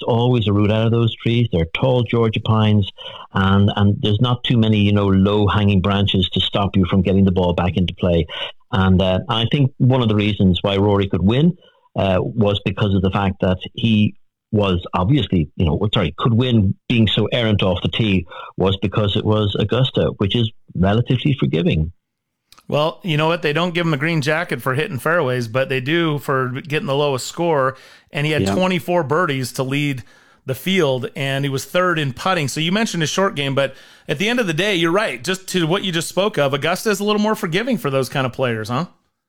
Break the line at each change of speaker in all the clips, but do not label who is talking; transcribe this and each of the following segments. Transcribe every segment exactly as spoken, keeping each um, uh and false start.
always a route out of those trees. They're tall Georgia pines, and, and there's not too many, you know, low-hanging branches to stop you from getting the ball back into play. And uh, I think one of the reasons why Rory could win uh, was because of the fact that he was obviously, you know, sorry, could win being so errant off the tee was because it was Augusta, which is relatively forgiving.
Well, you know what? They don't give him a green jacket for hitting fairways, but they do for getting the lowest score. And he had yeah. twenty-four birdies to lead the field, and he was third in putting. So you mentioned his short game, but at the end of the day, you're right. Just to what you just spoke of, Augusta is a little more forgiving for those kind of players, huh?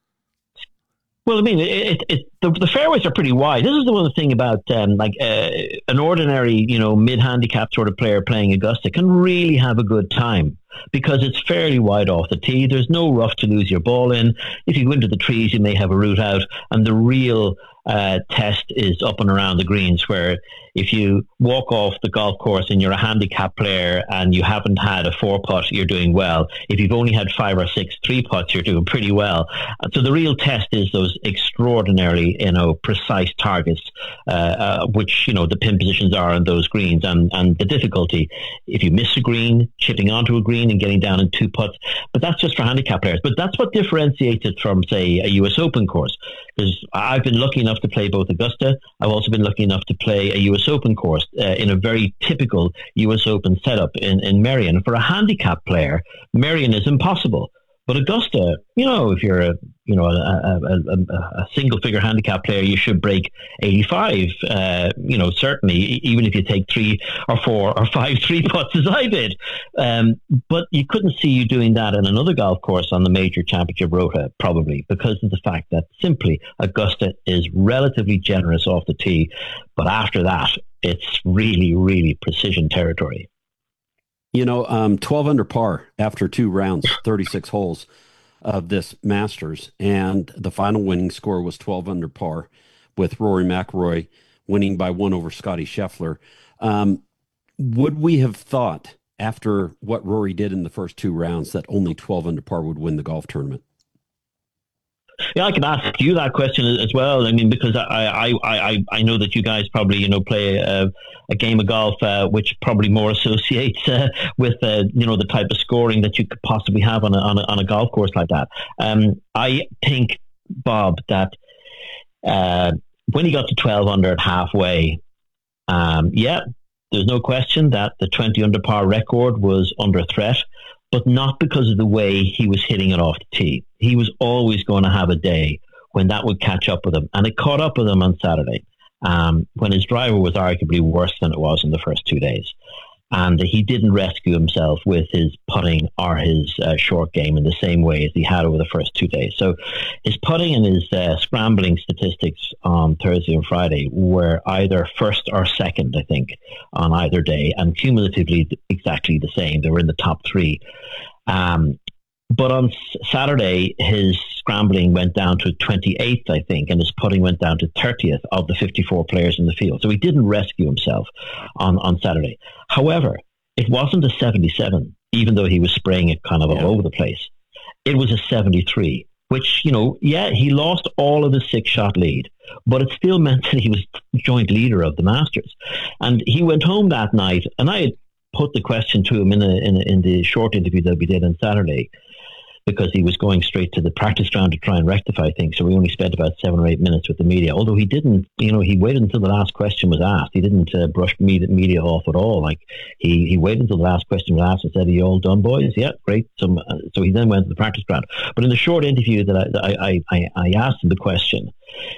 Well, I mean, it, it, the, the fairways are pretty wide. This is the one thing about um, like uh, an ordinary, you know, mid-handicap sort of player playing Augusta can really have a good time because it's fairly wide off the tee. There's no rough to lose your ball in. If you go into the trees, you may have a route out, and the real uh, test is up and around the greens, where if you walk off the golf course and you're a handicap player and you haven't had a four putt, you're doing well. If you've only had five or six three putts, you're doing pretty well. And so the real test is those extraordinarily, you know, precise targets, uh, uh, which, you know, the pin positions are on those greens, and, and the difficulty if you miss a green, chipping onto a green and getting down in two putts. But that's just for handicap players. But that's what differentiates it from, say, a U S Open course. Because I've been lucky enough to play both Augusta. I've also been lucky enough to play a U S Open course uh, in a very typical U S Open setup in, in Merion. For a handicap player, Merion is impossible. But Augusta, you know, if you're a you know a, a, a, a single figure handicap player, you should break eighty-five. Uh, you know, certainly, even if you take three or four or five three putts as I did. Um, but you couldn't see you doing that in another golf course on the major championship rota, probably because of the fact that simply Augusta is relatively generous off the tee, but after that, it's really, really precision territory.
You know, um, twelve under par after two rounds, thirty-six holes of this Masters, and the final winning score was twelve under par, with Rory McIlroy winning by one over Scotty Scheffler. Um, would we have thought, after what Rory did in the first two rounds, that only twelve under par would win the golf tournament?
Yeah, I can ask you that question as well. I mean, because I I, I, I know that you guys probably, you know, play a, a game of golf uh, which probably more associates uh, with, uh, you know, the type of scoring that you could possibly have on a, on a, on a golf course like that. Um, I think, Bob, that uh, when he got to twelve under at halfway, um, yeah, there's no question that the twenty under par record was under threat, but not because of the way he was hitting it off the tee. He was always going to have a day when that would catch up with him. And it caught up with him on Saturday, um, when his driver was arguably worse than it was in the first two days. And he didn't rescue himself with his putting or his uh, short game in the same way as he had over the first two days. So his putting and his uh, scrambling statistics on Thursday and Friday were either first or second, I think, on either day, and cumulatively exactly the same. They were in the top three. Um, but on Saturday, his scrambling went down to twenty-eighth, I think, and his putting went down to thirtieth of the fifty-four players in the field. So he didn't rescue himself on, on Saturday. However, it wasn't a seventy-seven, even though he was spraying it kind of all yeah. over the place. It was a seventy-three, which, you know, yeah, he lost all of his six-shot lead, but it still meant that he was joint leader of the Masters. And he went home that night, and I had put the question to him in, a, in, a, in the short interview that we did on Saturday, because he was going straight to the practice ground to try and rectify things. So we only spent about seven or eight minutes with the media. Although he didn't, you know, he waited until the last question was asked. He didn't uh, brush media, media off at all. Like he, he waited until the last question was asked and said, "Are you all done, boys?" Yeah, great. So, uh, so he then went to the practice ground. But in the short interview that I, that I, I, I asked him the question,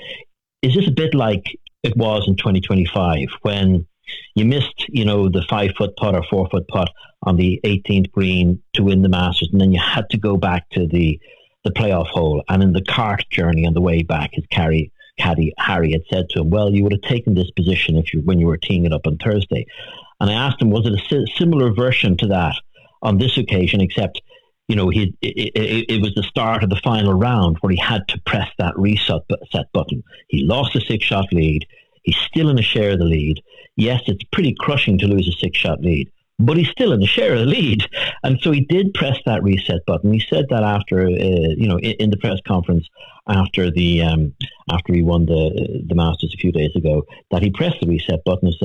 is this a bit like it was in twenty twenty-five when you missed, you know, the five foot putt or four foot putt on the eighteenth green to win the Masters, and then you had to go back to the the playoff hole, and in the cart journey on the way back, his carry, caddy Harry had said to him, "Well, you would have taken this position if you when you were teeing it up on Thursday." And I asked him, was it a si- similar version to that on this occasion, except, you know, he it, it, it was the start of the final round where he had to press that reset set button. He lost a six shot lead. He's still in a share of the lead. Yes, it's pretty crushing to lose a six-shot lead, but he's still in a share of the lead. And so he did press that reset button. He said that after, uh, you know, in, in the press conference after the um, after he won the the Masters a few days ago, that he pressed the reset button and said,